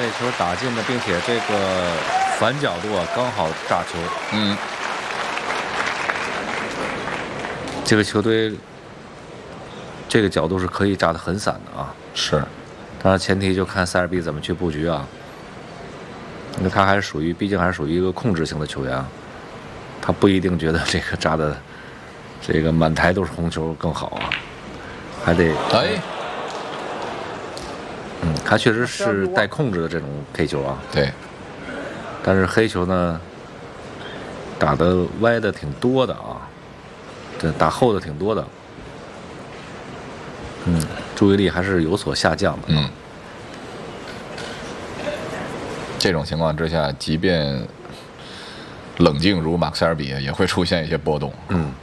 这球打进的，并且这个反角度啊刚好炸球。这个球队这个角度是可以炸得很散的啊。 是， 当然前提就看塞尔比怎么去布局啊。因为他还是属于，毕竟还是属于一个控制型的球员啊，他不一定觉得这个炸的这个满台都是红球更好啊，还得他确实是带控制的这种 K 球啊。 对， 但是黑球呢，打的歪的挺多的啊，这打厚的挺多的，注意力还是有所下降的。 这种情况之下，即便冷静如马克塞尔比，也会出现一些波动。